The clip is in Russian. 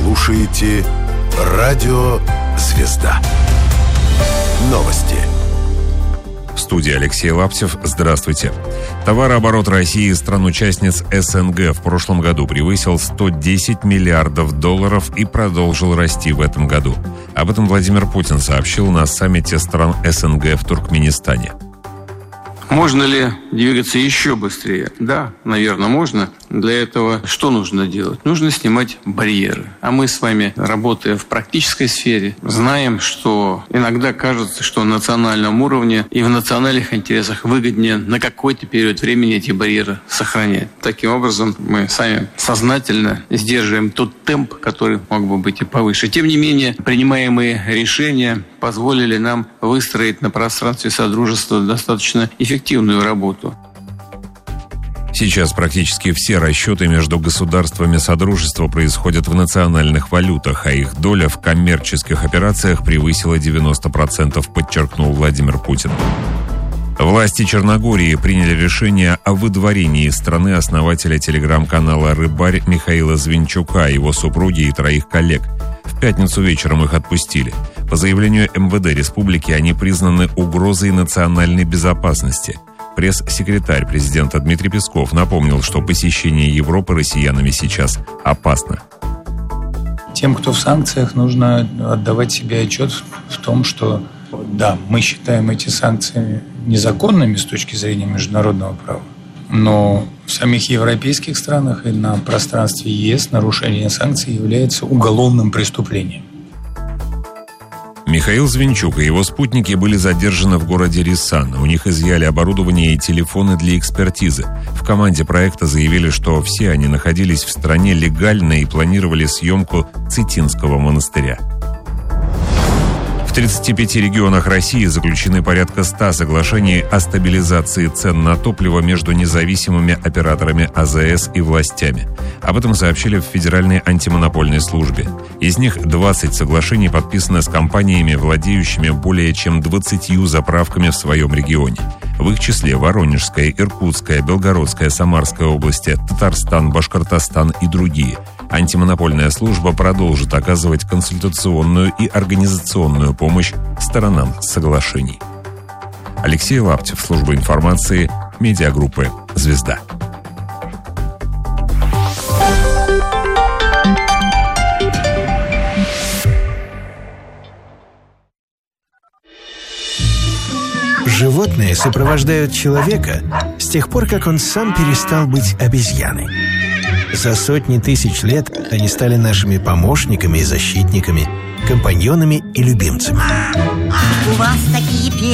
слушаете «Радио Звезда». Новости. В студии Алексей Лаптев. Здравствуйте. Товарооборот России из стран-участниц СНГ в прошлом году превысил 110 миллиардов долларов и продолжил расти в этом году. Об этом Владимир Путин сообщил на саммите стран СНГ в Туркменистане. Можно ли двигаться еще быстрее? Да, наверное, можно. Для этого что нужно делать? Нужно снимать барьеры. А мы с вами, работая в практической сфере, знаем, что иногда кажется, что на национальном уровне и в национальных интересах выгоднее на какой-то период времени эти барьеры сохранять. Таким образом, мы сами сознательно сдерживаем тот темп, который мог бы быть и повыше. Тем не менее, принимаемые решения позволили нам выстроить на пространстве Содружества достаточно эффективную работу. Сейчас практически все расчеты между государствами Содружества происходят в национальных валютах, а их доля в коммерческих операциях превысила 90%, подчеркнул Владимир Путин. Власти Черногории приняли решение о выдворении из страны основателя телеграм-канала «Рыбарь» Михаила Звинчука, его супруги и 3 коллег. В пятницу вечером их отпустили. По заявлению МВД республики они признаны угрозой национальной безопасности. Пресс-секретарь президента Дмитрий Песков напомнил, что посещение Европы россиянами сейчас опасно. Тем, кто в санкциях, нужно отдавать себе отчет в том, что да, мы считаем эти санкции незаконными с точки зрения международного права, но в самих европейских странах и на пространстве ЕС нарушение санкций является уголовным преступлением. Михаил Звинчук и его спутники были задержаны в городе Рисан. У них изъяли оборудование и телефоны для экспертизы. В команде проекта заявили, что все они находились в стране легально и планировали съемку Цитинского монастыря. В 35 регионах России заключены порядка 100 соглашений о стабилизации цен на топливо между независимыми операторами АЗС и властями. Об этом сообщили в Федеральной антимонопольной службе. Из них 20 соглашений подписаны с компаниями, владеющими более чем 20 заправками в своем регионе. В их числе Воронежская, Иркутская, Белгородская, Самарская области, Татарстан, Башкортостан и другие. Антимонопольная служба продолжит оказывать консультационную и организационную помощь сторонам соглашений. Алексей Лаптев, служба информации, медиагруппы «Звезда». Животные сопровождают человека с тех пор, как он сам перестал быть обезьяной. За сотни тысяч лет они стали нашими помощниками и защитниками, компаньонами и любимцами. У вас такие